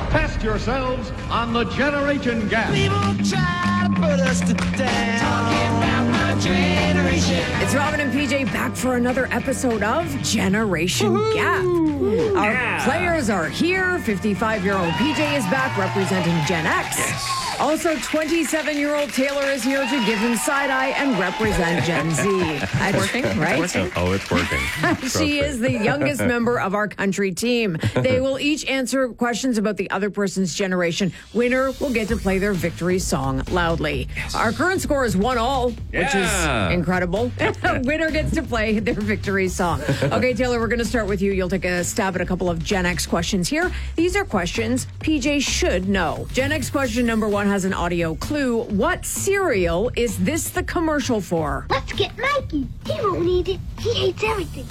Test yourselves on the generation gap. People try to put us to down. Talking about my generation. It's Robin and PJ back for another episode of Generation Gap. Our players are here. 55-year-old PJ is back representing Gen X. Yes. Also, 27-year-old Taylor is here to give him side-eye and represent Gen Z. That's working, right? Oh, it's working. She is the youngest member of our country team. They will each answer questions about the other person's generation. Winner will get to play their victory song loudly. Yes. Our current score is 1-1, which is incredible. Winner gets to play their victory song. Okay, Taylor, we're going to start with you. You'll take a stab at a couple of Gen X questions here. These are questions PJ should know. Gen X question number 1 has an audio clue. What cereal is this the commercial for? Let's get Mikey. He won't eat it. He hates everything.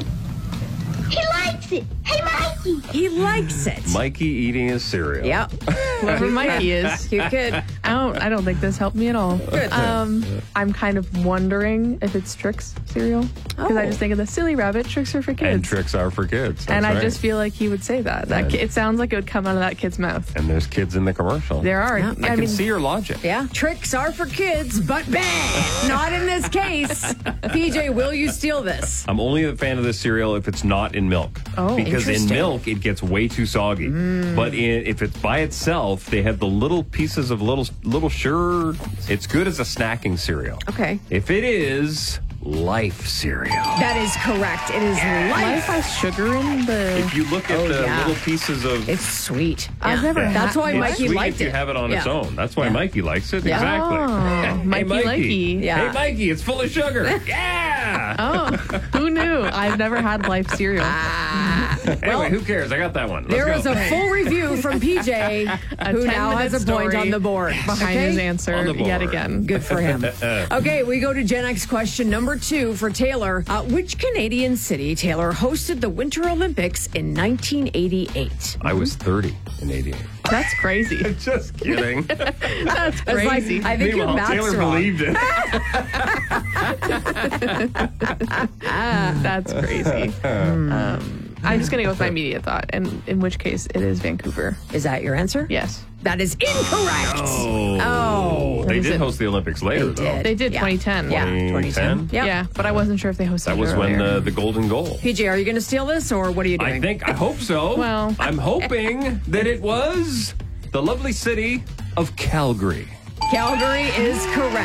He likes it. Hey, Mikey. He likes it. Mikey eating his cereal. Yep. Whoever Mikey is. Cute kid. I don't think this helped me at all. Good. I'm kind of wondering if it's Trix cereal. Because I just think of the silly rabbit, Tricks are for kids. And tricks are for kids. That's and I right. just feel like he would say that. It sounds like it would come out of that kid's mouth. And there's kids in the commercial. There are. Yeah. I can see your logic. Yeah. Tricks are for kids, but bang! Not in this case. PJ, will you steal this? I'm only a fan of this cereal if it's not in milk. Oh, because in interesting. milk, it gets way too soggy. But if it's by itself, they have the little pieces of little sure. It's good as a snacking cereal. Okay. If it is Life cereal. That is correct. It is Life life. has sugar in the... If you look at the little pieces of... It's sweet. I've never had... That's why It's Mikey sweet liked if you it. have it on its own. That's why Mikey likes it. Yeah. Exactly. Oh, Hey, Mikey likey. Yeah. Hey, Mikey, it's full of sugar. Yeah. Oh, who knew? I've never had Life cereal. Anyway, who cares? I got that one. Let's There go. is a full review from PJ, who now has a 10-minute point story on the board. behind his answer On the board. yet again. Good for him. Okay, we go to Gen X question number 2 for Taylor. Which Canadian city, Taylor, hosted the Winter Olympics in 1988? I was 30 in 88. That's crazy. Just kidding. That's It's like, crazy. I think your Meanwhile, math's Taylor wrong. believed it. That's crazy. I'm just going to go with my immediate thought, and in which case it is Vancouver. Is that your answer? Yes. That is incorrect. Oh. They did host the Olympics later, They though. did. They did Yeah. 2010. Yeah, 2010? 2010. Yep. Yeah, but I wasn't sure if they hosted That it was when earlier. the golden goal. PJ, are you going to steal this, or what are you doing? I hope so. Well- I'm hoping that it was the lovely city of Calgary. Calgary is correct.